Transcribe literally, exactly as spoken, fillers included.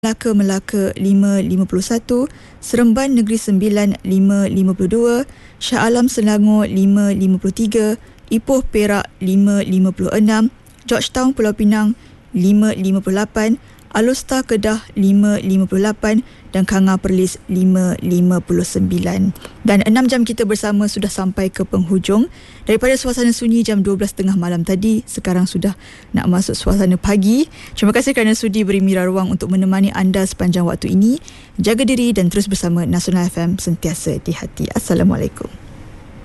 Melaka Melaka lima lima puluh satu, Seremban Negeri Sembilan lima lima puluh dua, Shah Alam Selangor lima lima puluh tiga, Ipoh Perak lima lima puluh enam, Georgetown Pulau Pinang lima lima puluh lapan, Alor Kedah lima lima puluh lapan dan Kanga Perlis lima lima puluh sembilan. Dan enam jam kita bersama sudah sampai ke penghujung. Daripada suasana sunyi jam dua belas tiga puluh malam tadi, sekarang sudah nak masuk suasana pagi. Terima kasih kerana sudi beri Mira ruang untuk menemani anda sepanjang waktu ini. Jaga diri dan terus bersama Nasional F M, sentiasa di hati. Assalamualaikum.